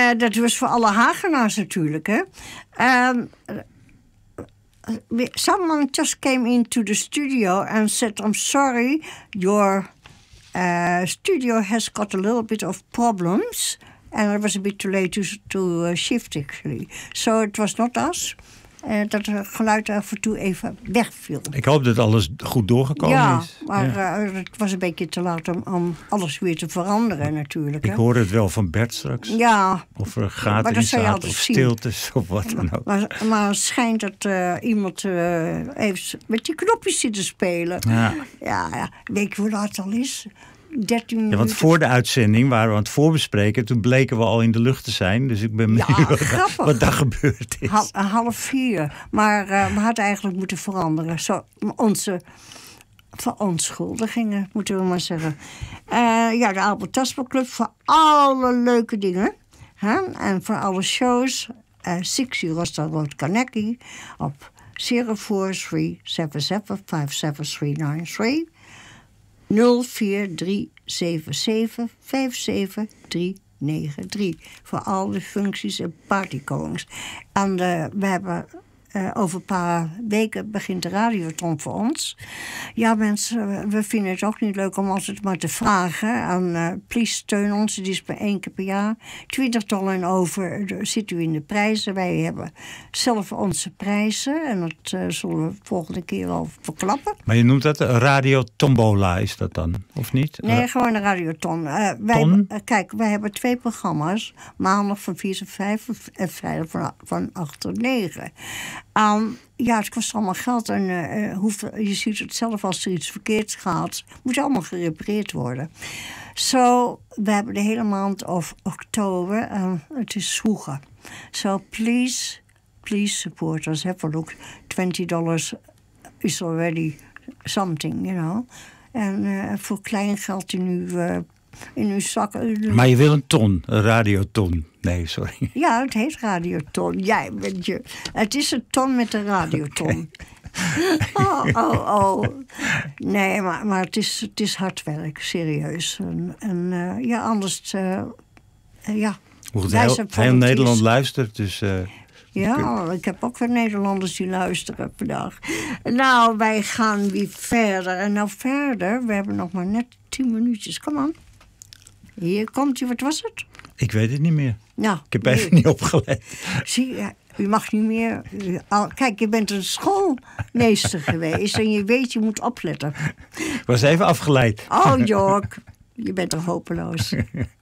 Dat was voor alle Hagenaars natuurlijk, hè. Someone just came into the studio and said, I'm sorry, your studio has got a little bit of problems. And it was a bit too late to shift, actually. So it was not us. Dat het geluid af en toe even wegviel. Ik hoop dat alles goed doorgekomen is. Maar het was een beetje te laat om alles weer te veranderen natuurlijk. Ik hoorde het wel van Bert straks. Ja. Of er gaten in zaten, of stiltes, of wat dan ook. Maar het schijnt dat iemand heeft met die knopjes zitten spelen. Ja. Weet je hoe laat het al is? 13 minuten. Want voor de uitzending waren we aan het voorbespreken. Toen bleken we al in de lucht te zijn. Dus ik ben benieuwd wat daar gebeurd is. 3:30. Maar we hadden eigenlijk moeten veranderen. Onze verontschuldigingen, moeten we maar zeggen. De Albert Tasman Club voor alle leuke dingen. En voor alle shows. 6 Rosta Road Kaneki op 04377577393. 04377577393. Voor al de functies en partygoings. En we hebben over een paar weken begint de radioton voor ons. Ja, mensen, we vinden het ook niet leuk om altijd maar te vragen. En please steun ons. Het is maar 1 keer per jaar. $20 en over zit u in de prijzen. Wij hebben zelf onze prijzen. En dat zullen we volgende keer wel verklappen. Maar je noemt dat Radio Tombola, is dat dan? Of niet? Nee, gewoon een radioton. Kijk, wij hebben 2 programma's. Maandag van 4 tot 5 en vrijdag van 8 tot 9. Het kost allemaal geld. En je ziet het zelf als er iets verkeerds gaat. Moet allemaal gerepareerd worden. We hebben de hele maand of oktober. Het is zwoegen. Please support us. Look, $20 is already something, you know. En voor klein geld in uw zak. Maar je wil een radioton. Nee, sorry. Ja, het heet radioton. Jij bent je. Het is een ton met een radioton. Oh. Nee, maar het is hard werk, serieus. Anders... Heel Nederland luistert, dus... ik heb ook weer Nederlanders die luisteren vandaag. Nou, wij gaan weer verder. En verder, we hebben nog maar net 10 minuutjes. Kom aan. Hier komt u, wat was het? Ik weet het niet meer. Nou, ik heb even niet opgelet. Zie je, u mag niet meer... Kijk, je bent een schoolmeester geweest en je weet, je moet opletten. Ik was even afgeleid. Oh, Jork, je bent toch hopeloos.